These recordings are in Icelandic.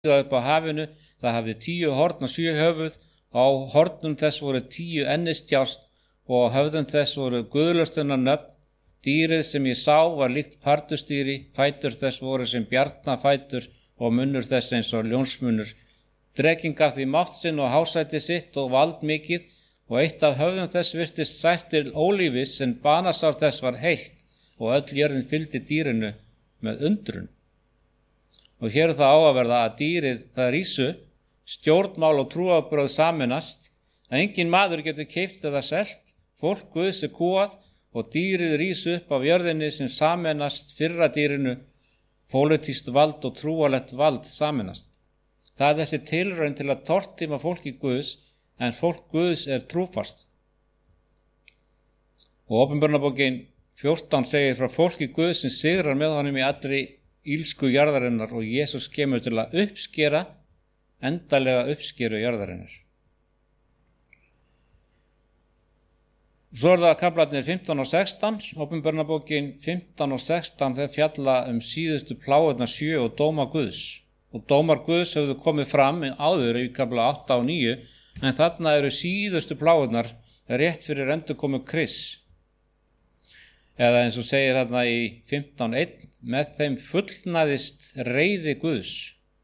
upp á hafinu, það hafði 10 horn og 7 höfuð, á hornum þess voru 10 ennistjást og á höfðum þess voru guðlaustunnar nöfn. Dýrið sem ég sá var líkt pardustýri, fætur þess voru sem bjarnafætur og munnur þess eins og ljónsmunnur. Drekinn gaf því mátt sinn og hásæti sitt og vald mikið, og eitt af höfðum þess virtist sætt til ólífis, en banasár þess var heilt, og öll jörðin fylgdi dýrinu með undrun. Og hér það á að verða að dýrið það rísu, stjórnmál og trúarbrögð sameinast, að engin maður getur keypt eða selt, fólk Guðs kúgað, og dýrið rísu upp af jörðinni sem sameinast fyrra dýrinu, pólitískt vald og trúarlegt vald sameinast. Það er þessi tilraun til að tortíma fólki Guðs, en fólk Guðs er trúfast. Og Åpenbarunarbókin 14 segir frá fólki Guðs sem sigrar með honum í allri ílsku jarðarinnar, og Jesús kemur til að uppskera, endalega uppskeru jarðarinnar. Svo er það kaflarnir 15 og 16, Åpenbarunarbókin 15 og 16, þeir fjalla síðustu plágurnar 7 og dóma Guðs. Og dómar Guðs höfðu komið fram áður í kafla 8 og 9, en þarna eru síðustu plágurnar rétt fyrir endurkomu Krists. Eða eins og segir þarna í 15:1, með þeim fullnaðist reiði Guðs.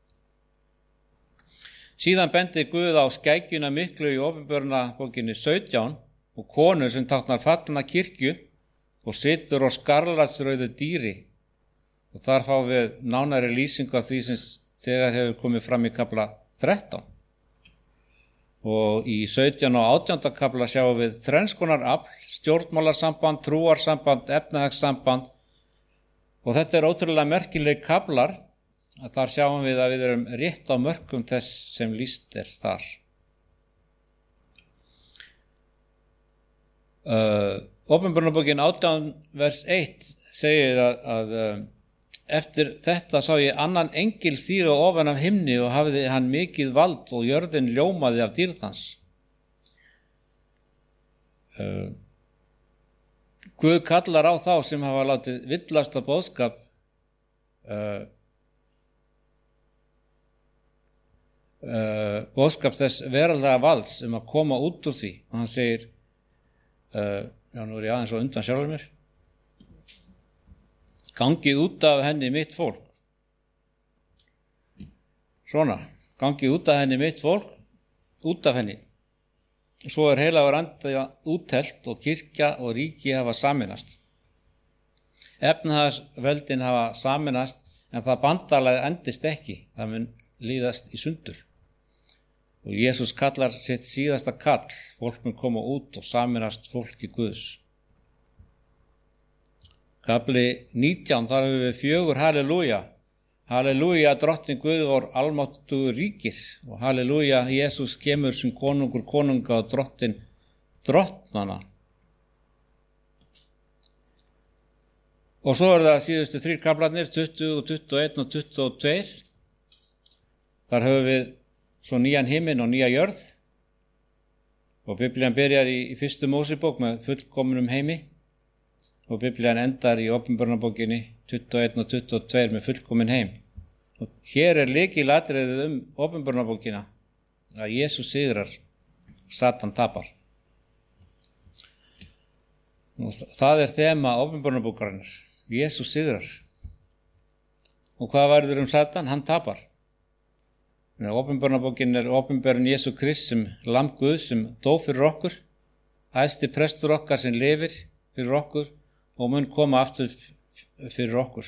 Síðan bendir Guð á skækjuna miklu í Åpenbarunarbókinni 17 og konu sem táknar fallna kirkju og situr á skarlatsrauðu dýri. Og þar fáum við nánari lýsingu af því sem þegar hefur komið fram í kafla 13. Og í 17 og 18. kafla sjáum við þrennskonar afl, stjórnmálasamband, trúarsamband, efnahagssamband, og þetta er ótrúlega merkileg kaflar, að þar sjáum við að við erum rétt á mörkum þess sem lýst er þar. Åpenbarunarbókin 18 vers 1 segir að eftir þetta sá ég annan engil stíga ofan af himni og hafði hann mikið vald og jörðin ljómaði af dýrð hans. Guð kallar á þá sem hafa látið villasta boðskap boðskap þess veraldlega valds að koma út úr því, og hann segir nú er ég aðeins og undan sjálfur mér, gangið út af henni mitt fólk. Svona, gangið út af henni mitt fólk, út af henni. Svo er heilagur andi úttelt og kirkja og ríki hafa sameinast. Efnahagsveldin hafa sameinast, en það bandalag endist ekki, það mun líðast í sundur. Og Jesús kallar sitt síðasta kall, fólk mun koma út og sameinast fólki Guðs. Kafli 19, þar höfum við 4 halleluja. Halleluja, drottinn Guð vor almáttugur ríkir, og halleluja, Jesús kemur sem konungur konunga og drottinn drottnana. Og svo er það síðustu 3 kaflarnir, 20 og 21 og 22. Þar höfum við svo nýjan himinn og nýja jörð, og Biblían byrjar í 1. Mósebók með fullkominum heimi, og Biblían endar í Åpenbarunarbókinni 21 og 22 með fullkomin heim. Og hér er lykilatriðið Åpenbarunarbókina að Jesús sigrar, Satan tapar. Og það er þema Åpenbarunarbókarinnar, Jesús sigrar. Og hvað verður Satan? Hann tapar. Åpenbarunarbókin er åpenbarun Jesú Krist sem lamb Guðs sem dó fyrir okkur, æðsti prestur okkar sem lifir fyrir okkur og mun koma aftur fyrir okkur.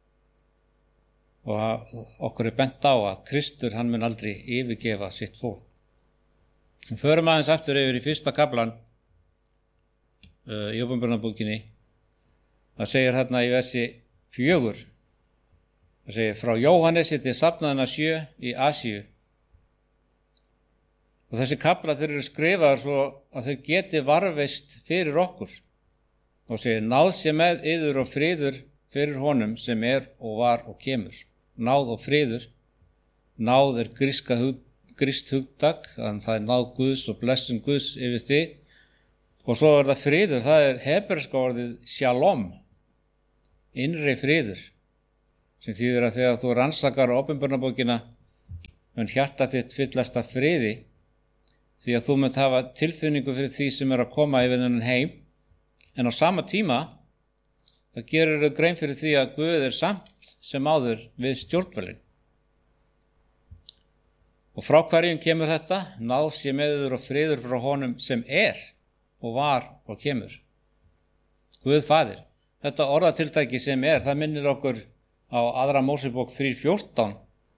Og okkur er bent á að Kristur, hann mun aldrei yfirgefa sitt fólk. Við förum aðeins aftur yfir í 1. kaflan í Åpenbarunarbókinni. Það segir hérna í versi 4. Það segir, frá Jóhannesi til safnaðina 7 í Asíu. Og þessi kaflar þeir eru skrifaðar svo að þeir geti varðveist fyrir okkur. Og segir, náð sé með yður og friður fyrir honum sem er og var og kemur. Náð og friður. Náð er grískt hugtak, þannig það er náð Guðs og blessun Guðs yfir þig. Og svo er það friður, það er hebreska orðið shalom, innri friður. Sem þýðir að þegar þú rannsakar Åpenbarunarbókina mun hjarta þitt fyllast af friði, því að þú munt hafa tilfinningu fyrir því sem að koma yfir þennan heim, en á sama tíma það gerir grein fyrir því að Guð samt sem áður við stjórnvölin. Og frá hverjum kemur þetta? Náð sé meður og friður frá honum sem og var og kemur. Guð Faðir. Þetta orðatiltæki sem það minnir okkur á 2. Mósebók 3:14,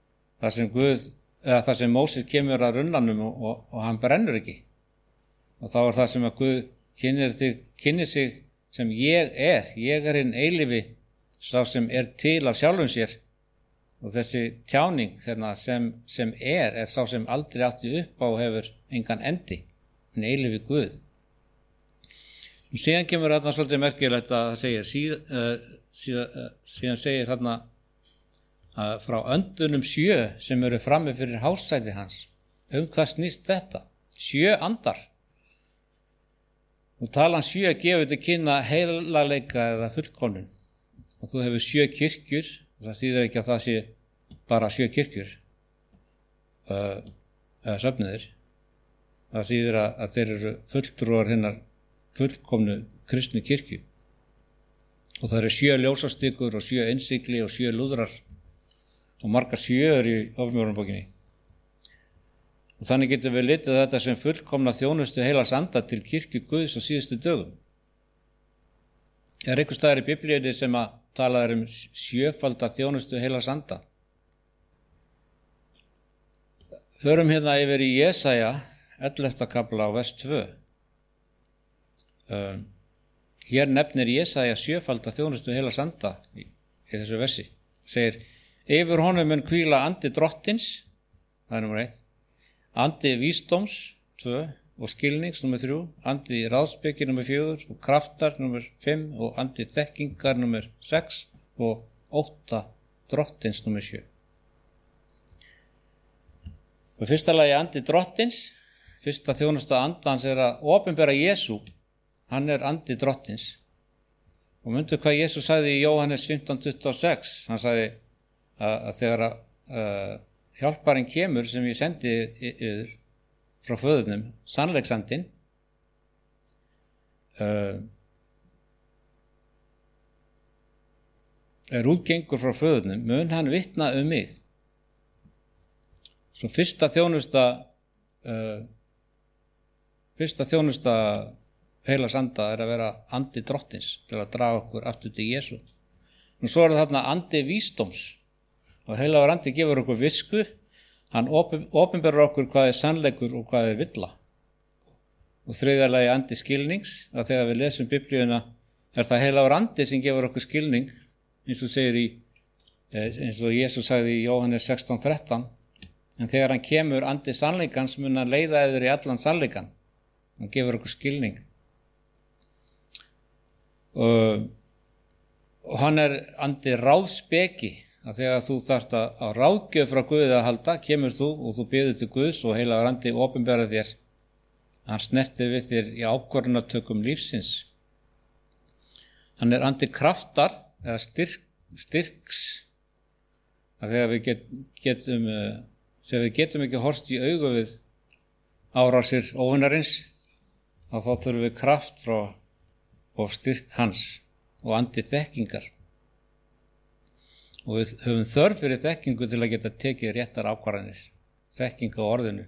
þar sem Móses kemur að runnanum og hann brennur ekki. Og þá það sem að Guð kynnir sig sem ég hinn eilífi, sá sem til af sjálfum sér. Og þessi tjáning sem sá sem aldrei átti upp á og hefur engan endi, hinn eilífi Guð. Og síðan kemur þarna svolítið merkilegt að það segir, síðan segir þarna frá öndunum 7 sem eru frammi fyrir hásæti hans. Hvað snýst þetta? 7 andar. Og talan 7 gefur til kynna heilagleika eða fullkomnun. Og þú hefur 7 kirkjur, og það þýðir ekki að það sé bara 7 kirkjur eða söfnuðir. Það þýðir að þeir eru fulltrúar hinnar fullkomnu kristnu kirkju. Og það eru 7 ljósastikur og 7 innsigli og 7 lúðrar og margar 7 í Åpenbarabókinni. Og þannig getum við litið þetta sem fullkomna þjónustu heilags anda til kirkju Guðs á síðustu dögum. Einhvers staðar í Biblíunni sem að talað um 7-falda þjónustu heilags anda. Förum hérna yfir í Jesaja 11. kafla á vers 2. Hér nefnir Jesaja 7-falda þjónustu heilags anda í þessu versi. Segir, yfir honum mun hvíla andi drottins, það númer 1, andi vísdóms, 2, og skilnings, númer 3, andi ráðspeki, númer 4, og kraftar, númer 5, og andi þekkingar, númer 6, og 8 drottins, númer 7. Og fyrsta lagi andi drottins, fyrsta þjónusta andans að opinbera Jesú, hann andi drottins. Og mundu hvað Jesú sagði í Jóhannes 15:26, hann sagði að þegar hjálparinn kemur sem ég sendi yfir frá föðurnum, sannleiksandinn, útgengur frá föðurnum, mun hann vitna mig. Svo fyrsta þjónusta heilags anda að vera andi drottins til að draga okkur aftur til Jesú. Og svo það þarna andi vísdóms. Og heilagur andi gefur okkur visku, hann opinberar okkur hvað sannleikur og hvað villa. Og þriðja lagi andi skilnings, að þegar við lesum Biblíuna það heilagur andi sem gefur okkur skilning, eins og segir eins og Jesús sagði í Jóhannes 16:13, en þegar hann kemur andi sannleikans mun hann leiða yfir í allan sannleikan. Hann gefur okkur skilning. Og hann andi ráðspeki, að þegar þú þarft að ráðgjöf frá Guði að halda, kemur þú og þú biður til Guðs og heilagur andi opinbera þér. Hann snertir við þér í ákvörðunartökum lífsins. Hann andi kraftar eða styrks, að þegar við getum ekki horfst í augu við árásir óvinarins, þá þurfum við kraft frá og styrk hans og andi þekkingar. Og við höfum þörf fyrir þekkingu til að geta tekið réttar ákvarðanir, þekking á orðinu.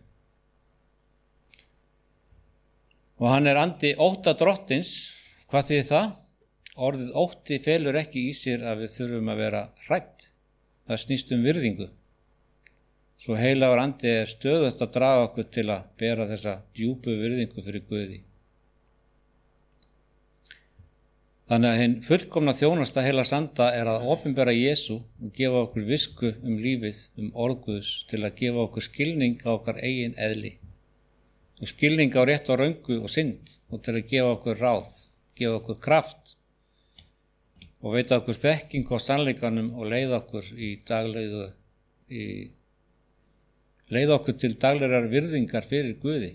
Og hann andi ótta drottins. Hvað þýðir það? Orðið ótti felur ekki í sér að við þurfum að vera hrædd. Það snýst virðingu. Svo heilagur andi stöðugt að draga okkur til að bera þessa djúpu virðingu fyrir Guði. Þannig að hinn fullkomna þjónusta heilags anda að opinbera Jesú og gefa okkur visku lífið, orð Guðs, til að gefa okkur skilning á okkar eigin eðli og skilning á rétt og röngu og synd og til að gefa okkur ráð, gefa okkur kraft og veita okkur þekking á sannleikanum og leiða okkur til daglegar virðingar fyrir Guði.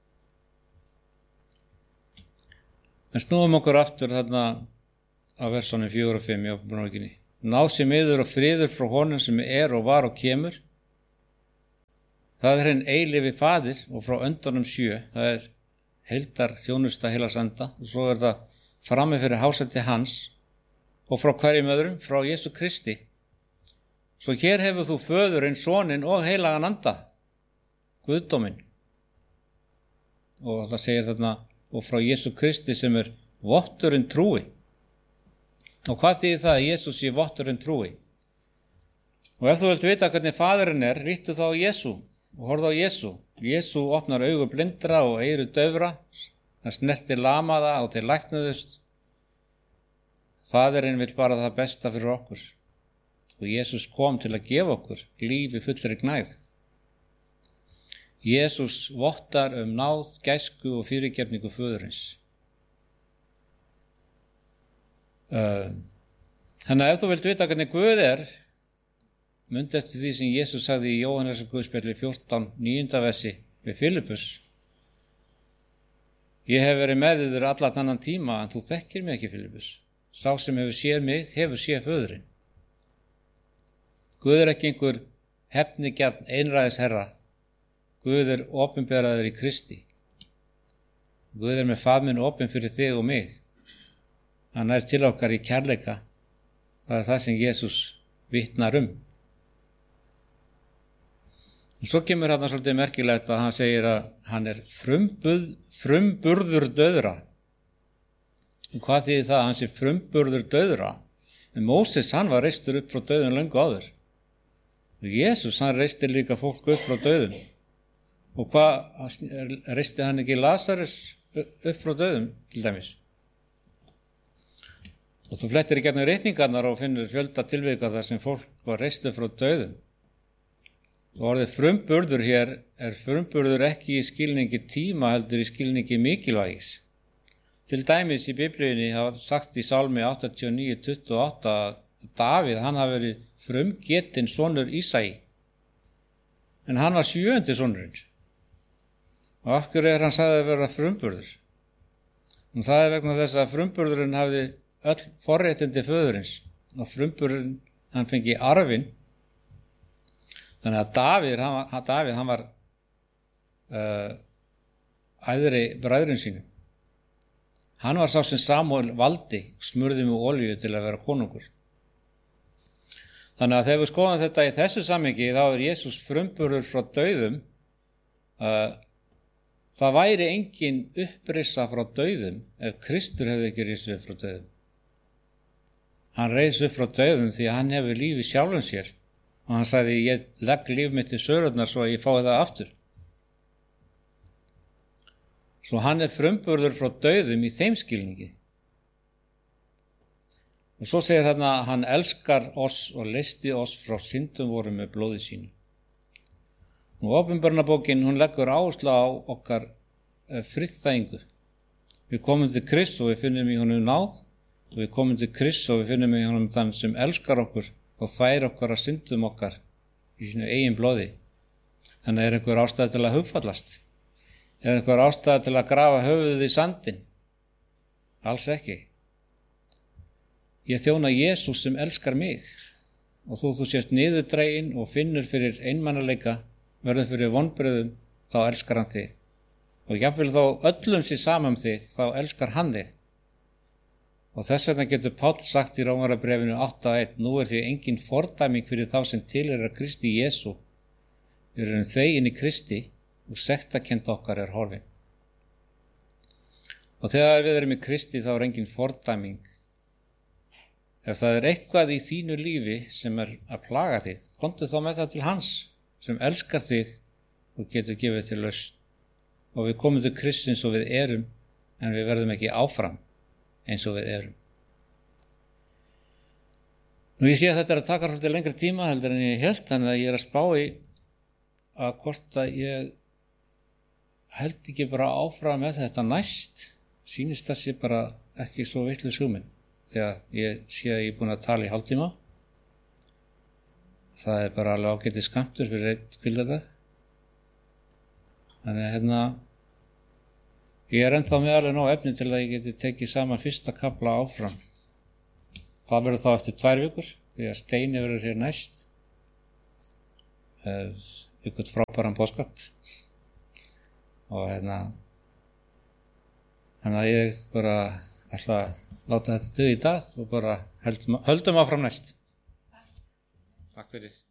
En snúum okkur aftur þarna á versunum 4 og 5 í Åpenbarabókinni. Náð sé miður og friður frá honum sem og var og kemur. Það hinn eilífi faðir og frá öndunum 7, það heildar þjónusta heilags anda og svo það frammi fyrir hásæti hans og frá hverjum öðrum, frá Jesú Kristi. Svo hér hefur þú föðurinn, soninn og heilagan anda, Guðdóminn. Og það segir þarna, og frá Jesú Kristi sem votturinn trúi. Og hvað þýðir það að Jesús sé votturinn trúi? Og ef þú vilt vita hvernig faðurinn ríttu þá á Jesú og horfðu á Jesú. Jesú opnar augu blindra og eyru daufra, hann snerti lamaða og þeir læknuðust. Faðurinn vill bara það besta fyrir okkur og Jesús kom til að gefa okkur lífi fullri gnægð. Jesús vottar náð, gæsku og fyrirgefningu föðurins. Þannig að ef þú vilt vita hvernig Guð mundi eftir því sem Jesús sagði í Jóhannesar Guðspjalli 14, 9. versi við Filippus. Ég hef verið með þér alla þennan tíma, en þú þekkir mig ekki, Filippus. Sá sem hefur séð mig, hefur séð föðurinn. Guð ekki einhver hefnigjarn einræðisherra. Guð opinberaður í Kristi. Guð með faðminn opin fyrir þig og mig. Hann til okkar í kærleika. Það það sem Jesús vitnar Og svo kemur hann svolítið merkilegt að hann segir að hann frumburður dauðra. Og hvað þýðir það að hann sé frumburður dauðra? En Móses, hann var reistur upp frá dauðum löngu áður. Og Jesús, hann reisti líka fólk upp frá dauðum. Og hvað reisti hann ekki Lazarus upp frá dauðum, til dæmis? Og þú flettir í gegnum reikningarnar og finnur fjölda tilvika þar sem fólk var reist upp frá dauðum. Og orðið frumburður hér frumburður ekki í skilningi tíma heldur í skilningi mikilvægis. Til dæmis í Biblíunni hafa sagt í Sálmi 89:28 að Davíð, hann hafi verið frumgetinn sonur Ísai. En hann var 7. sonurinn. Og af hverju hann sagði að vera frumburður? Og það vegna þess að frumburðurinn hafði öll forréttindi föðurins og frumburðurinn hann fengi arfinn. Þannig að Davíð hann var æðri bræðurinn sínum. Hann var sá sem Samúel valdi og smurði með olíu til að vera konungur. Þannig að þegar við skoðum þetta í þessu samhengi þá Jesús frumburður frá dauðum. Það væri engin upprisa frá dauðum ef Kristur hefði ekki risið upp frá dauðum. Hann reis upp frá dauðum því að hann hefur lífi sjálfum sér. Og hann sagði, ég legg líf mitt til sörurnar svo að ég fái það aftur. Svo hann frumburður frá dauðum í þeim skilningi. Og svo segir hann að hann elskar oss og leysti oss frá syndum vorum með blóði sínu. Og Åpenbarnabókin, hún leggur áherslu á okkar friðþægingu. Við komum til Krist og við finnum í honum náð og við komum til Krist og við finnum í honum þann sem elskar okkur og þvær okkar að syndum okkar í sínu eigin blóði. Þannig einhver ástæða til að hugfallast? Einhver ástæða til að grafa höfuðið í sandinn? Alls ekki. Ég þjóna Jesús sem elskar mig og þú sést niðurdregin og finnur fyrir einmanaleika, verður fyrir vonbrigðum, þá elskar hann þig. Og jafnvel þó öllum sé saman þig, þá elskar hann þig. Og þess vegna getur Páll sagt í Rómarbréfinu 8:1, nú því engin fordæming fyrir þá sem tilheyra Kristi Jesú. Við erum þvegin í Kristi og sektarkennd okkar horfin. Og þegar við erum í Kristi þá engin fordæming. Ef það eitthvað í þínu lífi sem að plaga þig, komdu þá með það til hans sem elskar þig og getur gefið til lausn. Og við komum til Kristi eins og við erum, en við verðum ekki áfram eins og við erum. Nú ég sé að þetta að taka svolítið lengri tíma heldur en ég held, þannig að ég að spá í að hvort að ég held ekki bara áfram með þetta næst, sýnist það sé bara ekki svo vitlaus hugmynd, þegar ég sé að ég er búin að tala í hálftíma. Það bara alveg ágætið skammtur fyrir einn kvildadag. Þannig að ég ennþá með alveg nóg efni til að ég geti tekið saman fyrsta kafla áfram. Það verður þá eftir 2 vikur, því að Steini verður hér næst. ykkur frábæran boðskap og þannig að ég bara ætla að láta þetta duga í dag og bara höldum áfram næst. Takk fyrir.